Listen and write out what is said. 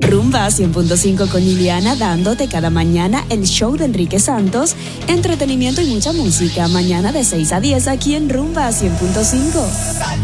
Rumba 100.5 con Liliana, dándote cada mañana el show de Enrique Santos, entretenimiento y mucha música. Mañana de 6 a 10 aquí en Rumba 100.5.